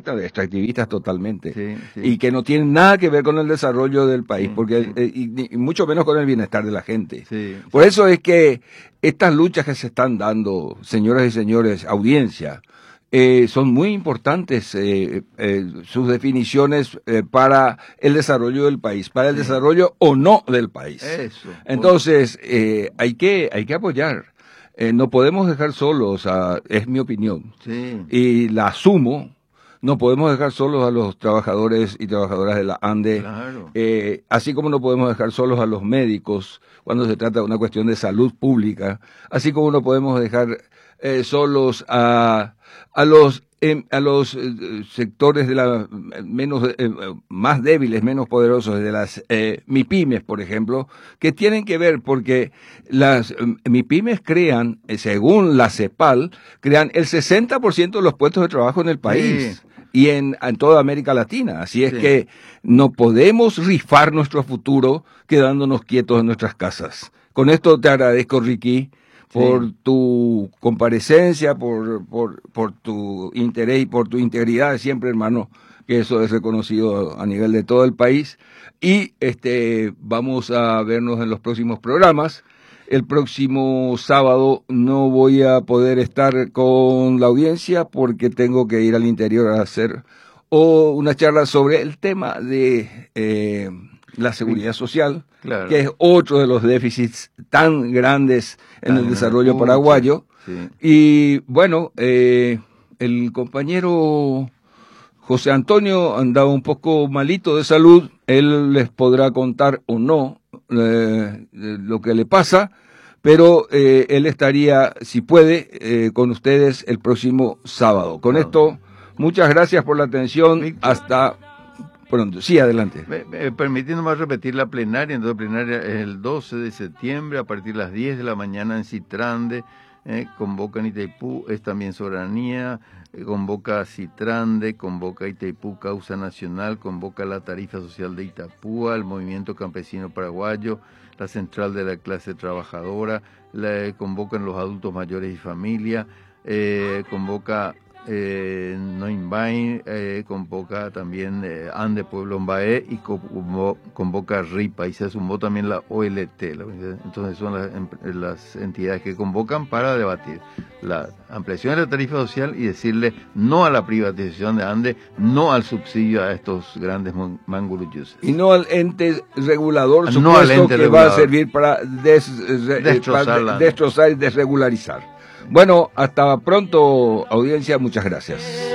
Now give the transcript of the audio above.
extractivistas totalmente, Sí, sí. y que no tienen nada que ver con el desarrollo del país, Sí, porque sí. y mucho menos con el bienestar de la gente. Sí, Por sí. eso es que estas luchas que se están dando, señoras y señores, audiencia, son muy importantes sus definiciones para el desarrollo del país, para el Sí. desarrollo o no del país. Eso. Entonces, hay que apoyar. No podemos dejar solos, es mi opinión, Sí. y la asumo. No podemos dejar solos a los trabajadores y trabajadoras de la ANDE, Claro. así como no podemos dejar solos a los médicos cuando se trata de una cuestión de salud pública, así como no podemos dejar solos a los sectores de la más débiles, menos poderosos, de las MIPYMES, por ejemplo, que tienen que ver porque las MIPYMES crean, según la CEPAL, crean el 60% de los puestos de trabajo en el país. Sí. Y en toda América Latina. Así es Sí. que no podemos rifar nuestro futuro quedándonos quietos en nuestras casas. Con esto te agradezco, Ricky, por Sí. tu comparecencia, por tu interés y por tu integridad siempre, hermano, que eso es reconocido a nivel de todo el país. Y vamos a vernos en los próximos programas. El próximo sábado no voy a poder estar con la audiencia porque tengo que ir al interior a hacer una charla sobre el tema de la seguridad social, Claro. que es otro de los déficits tan grandes en el desarrollo paraguayo. Sí. Y bueno, el compañero José Antonio andaba un poco malito de salud, él les podrá contar o no lo que le pasa, pero él estaría, si puede, con ustedes el próximo sábado. Con esto, muchas gracias por la atención. Víctor. Hasta pronto. Sí, adelante. Permitiéndome repetir la plenaria, entonces plenaria es el 12 de septiembre a partir de las 10 de la mañana en Citrande, convoca en Itaipú, es también soberanía, convoca Citrande, convoca Itaipú Causa Nacional, convoca la Tarifa Social de Itapúa, el Movimiento Campesino Paraguayo, la Central de la Clase Trabajadora, convocan los adultos mayores y familia, convoca Noinbain, convoca también Ande Pueblo Mbaé y convoca RIPA, y se sumó también la OLT. Entonces son las entidades que convocan para debatir la ampliación de la tarifa social y decirle no a la privatización de Ande, no al subsidio a estos grandes manguruyuses. Y no al ente regulador supuesto no al ente que regulador. va a servir para destrozar y desregularizar. Bueno, hasta pronto, audiencia, muchas gracias.